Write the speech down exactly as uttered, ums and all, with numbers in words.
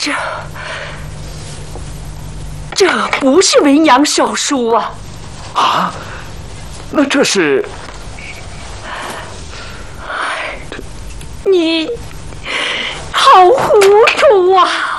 这这不是文阳手书啊！ 啊，那这是？ 你好糊涂啊！